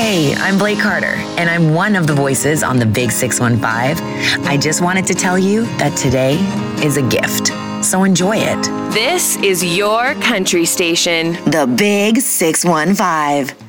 Hey, I'm Blake Carter, and I'm one of the voices on the Big 615. I just wanted to tell you that today is a gift, so enjoy it. This is your country station. The Big 615.